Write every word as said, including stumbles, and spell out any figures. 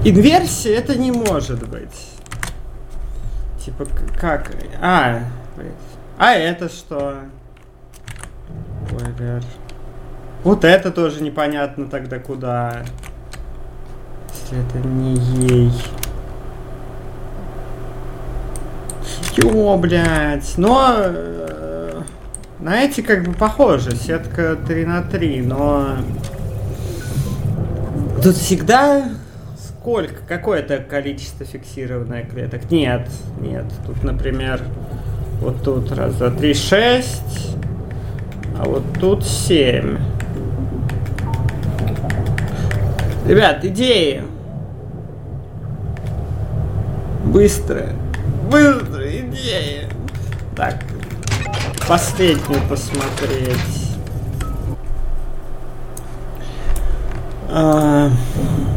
Инверсия это не может быть. Типа как? А, а это что? Ой, вот это тоже непонятно тогда куда. Если это не ей. Ё, блядь. Но э, на эти как бы похоже. Сетка три на три, но тут всегда сколько? Какое-то количество фиксированное клеток? Нет, нет. Тут, например, вот тут раз, два, три, шесть. А вот тут семь. Ребят, идеи. Быстро. Быстро, идеи. Так. Последнюю посмотреть. А...